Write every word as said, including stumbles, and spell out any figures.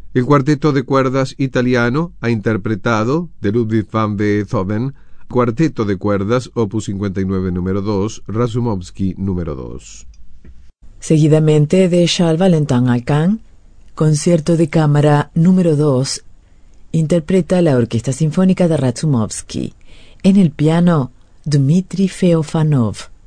El cuarteto de cuerdas italiano ha interpretado de Ludwig van Beethoven Cuarteto de cuerdas, opus cincuenta y nueve número dos, Razumovsky número dos. Seguidamente de Charles Valentin Alcan, Concierto de cámara número dos, interpreta la Orquesta Sinfónica de Razumovsky. En el piano, Dmitri Feofanov.